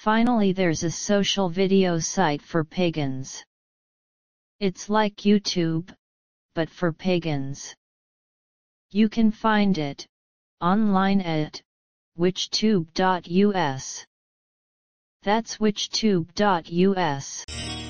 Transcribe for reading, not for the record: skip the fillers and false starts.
Finally, there's a social video site for pagans. It's like YouTube, but for pagans. You can find it online at witchtube.us. That's witchtube.us.